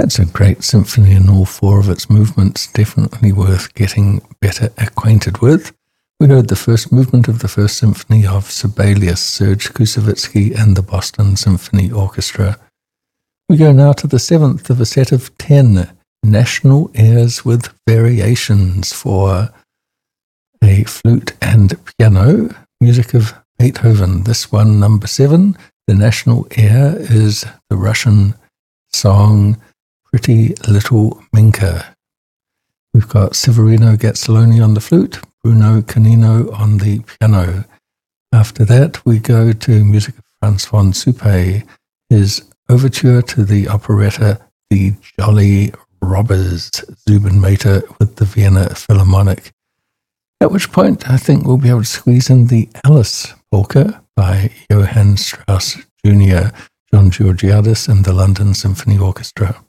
It's a great symphony in all four of its movements, definitely worth getting better acquainted with. We heard the first movement of the First Symphony of Sibelius, Serge Koussevitzky and the Boston Symphony Orchestra. We go now to the seventh of a set of 10 national airs with variations for a flute and piano, music of Beethoven. This one, number 7, the national air is the Russian song Pretty Little Minka. We've got Severino Gazzoloni on the flute, Bruno Canino on the piano. After that, we go to music of Franz von Suppé, his overture to the operetta The Jolly Robbers, Zubin Mehta with the Vienna Philharmonic. At which point, I think we'll be able to squeeze in the Alice polka by Johann Strauss Jr., John Georgiadis and the London Symphony Orchestra.